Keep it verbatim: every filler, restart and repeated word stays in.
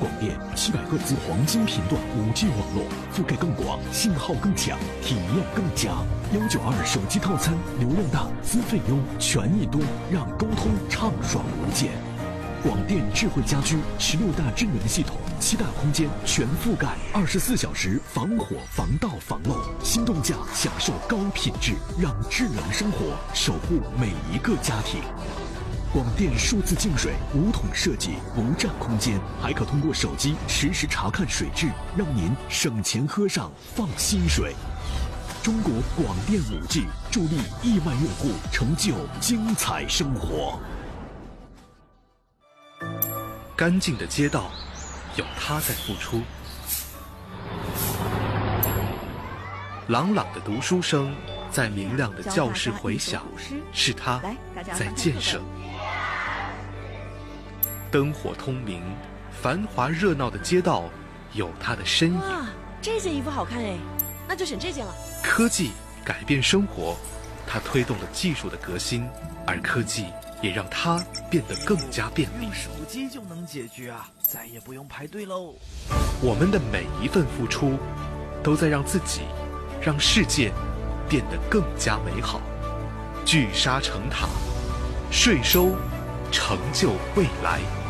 广电七百赫兹黄金频段 五 G 网络，覆盖更广，信号更强，体验更佳。幺九二手机套餐，流量大，资费优，权益多，让沟通畅爽无间。广电智慧家居十六大智能系统，七大空间全覆盖，二十四小时防火防盗防漏，心动价享受高品质，让智能生活守护每一个家庭。广电数字净水无桶设计，不占空间，还可通过手机实时查看水质，让您省钱喝上放心水。中国广电 五 G 助力亿万用户成就精彩生活。 干净的街道，有他在付出；朗朗的读书声，在明亮的教室回响，是他在建设。灯火通明，繁华热闹的街道，有他的身影。 哇，这件衣服好看哎，那就选这件了。 科技改变生活，它推动了技术的革新，而科技也让它变得更加便利。 用手机就能解决啊，再也不用排队喽。 我们的每一份付出，都在让自己、让世界变得更加美好。聚沙成塔，税收成就未来。